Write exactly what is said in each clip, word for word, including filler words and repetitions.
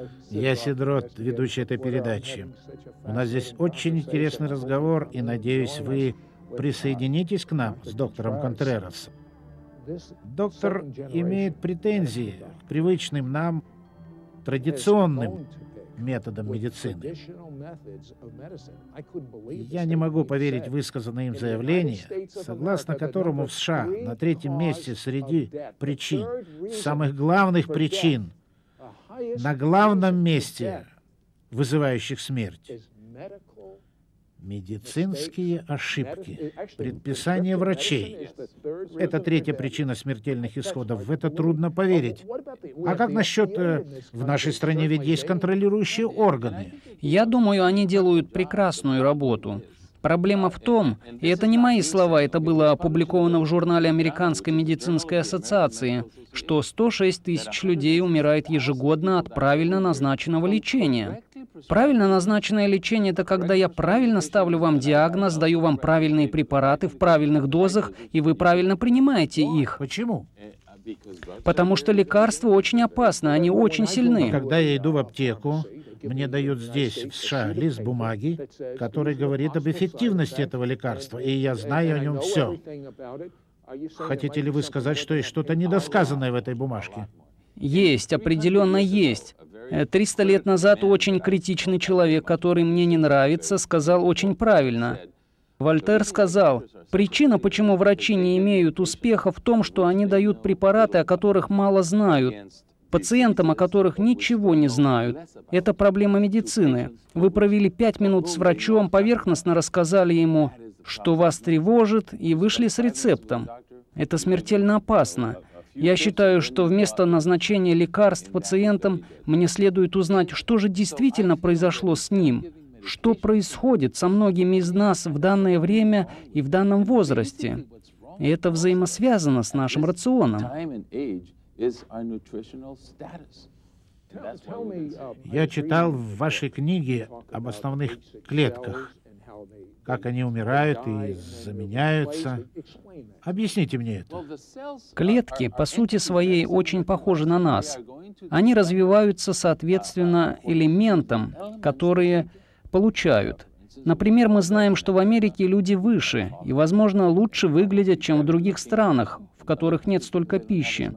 Я Сидрот, ведущий этой передачи. У нас здесь очень интересный разговор, и, надеюсь, вы присоединитесь к нам с доктором Контрерасом. Доктор имеет претензии к привычным нам традиционным методам медицины. Я не могу поверить в высказанное им заявление, согласно которому в США на третьем месте среди причин, самых главных причин, на главном месте, вызывающих смерть, медицинские ошибки, предписания врачей. Это третья причина смертельных исходов. В это трудно поверить. А как насчет... Э, в нашей стране ведь есть контролирующие органы. Я думаю, они делают прекрасную работу. Проблема в том, и это не мои слова, это было опубликовано в журнале Американской медицинской ассоциации, что сто шесть тысяч людей умирает ежегодно от правильно назначенного лечения. Правильно назначенное лечение — это когда я правильно ставлю вам диагноз, даю вам правильные препараты в правильных дозах, и вы правильно принимаете их. Почему? Потому что лекарства очень опасны, они очень сильны. Когда я иду в аптеку, мне дают здесь, в США, лист бумаги, который говорит об эффективности этого лекарства, и я знаю о нем все. Хотите ли вы сказать, что есть что-то недосказанное в этой бумажке? Есть, определенно есть. Триста лет назад очень критичный человек, который мне не нравится, сказал очень правильно. Вольтер сказал, причина, почему врачи не имеют успеха, в том, что они дают препараты, о которых мало знают, пациентам, о которых ничего не знают. Это проблема медицины. Вы провели пять минут с врачом, поверхностно рассказали ему, что вас тревожит, и вышли с рецептом. Это смертельно опасно. Я считаю, что вместо назначения лекарств пациентам мне следует узнать, что же действительно произошло с ним, что происходит со многими из нас в данное время и в данном возрасте. И это взаимосвязано с нашим рационом. Я читал в вашей книге об основных клетках, как они умирают и заменяются. Объясните мне это. Клетки, по сути своей, очень похожи на нас. Они развиваются соответственно элементам, которые получают. Например, мы знаем, что в Америке люди выше и, возможно, лучше выглядят, чем в других странах, в которых нет столько пищи.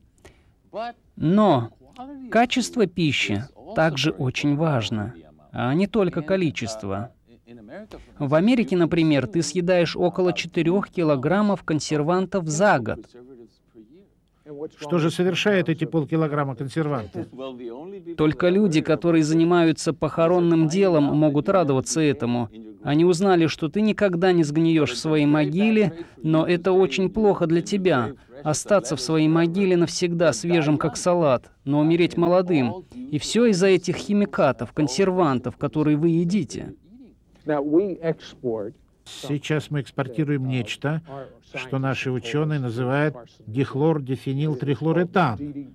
Но качество пищи также очень важно, а не только количество. В Америке, например, ты съедаешь около четырёх килограммов консервантов за год. Что же совершают эти полкилограмма консервантов? Только люди, которые занимаются похоронным делом, могут радоваться этому. Они узнали, что ты никогда не сгниешь в своей могиле, но это очень плохо для тебя. Остаться в своей могиле навсегда свежим, как салат, но умереть молодым. И все из-за этих химикатов, консервантов, которые вы едите. Сейчас мы экспортируем нечто, что наши ученые называют дихлордифенилтрихлоретан.